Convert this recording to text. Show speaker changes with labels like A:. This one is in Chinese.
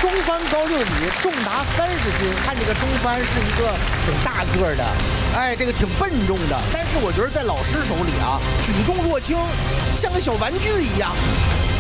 A: 中帆高6米，重达30斤。看这个中帆是一个挺大个的，哎，这个挺笨重的。但是我觉得在老师手里啊，举重若轻，像个小玩具一样。